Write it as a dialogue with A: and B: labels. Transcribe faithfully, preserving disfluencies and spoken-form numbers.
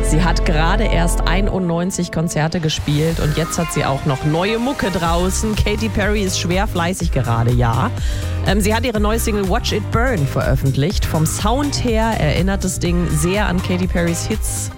A: Sie hat gerade erst einundneunzig Konzerte gespielt und jetzt hat sie auch noch neue Mucke draußen. Katy Perry ist schwer fleißig gerade, ja. Ähm, sie hat ihre neue Single Watch It Burn veröffentlicht. Vom Sound her erinnert das Ding sehr an Katy Perrys Hits